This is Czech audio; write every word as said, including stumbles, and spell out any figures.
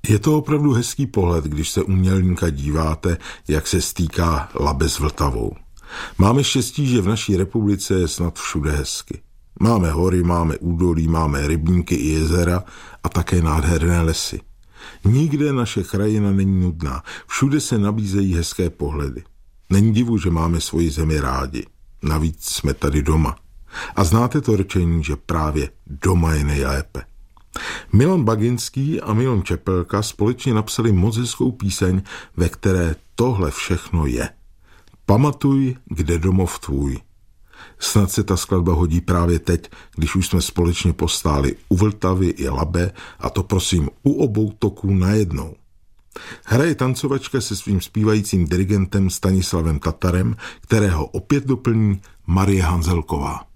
Je to opravdu hezký pohled, když se umělníka díváte, jak se stýká Labe s Vltavou. Máme štěstí, že v naší republice je snad všude hezky. Máme hory, máme údolí, máme rybníky i jezera a také nádherné lesy. Nikde naše krajina není nudná, všude se nabízejí hezké pohledy. Není divu, že máme svoji zemi rádi. Navíc jsme tady doma. A znáte to rčení, že právě doma je nejlépe. Milan Baginský a Milan Čepelka společně napsali moc hezkou píseň, ve které tohle všechno je. Pamatuj, kde domov tvůj. Snad se ta skladba hodí právě teď, když už jsme společně postáli u Vltavy i Labe, a to prosím u obou toků najednou. Hraje tancovačka se svým zpívajícím dirigentem Stanislavem Tatarem, kterého opět doplní Marie Hanzelková.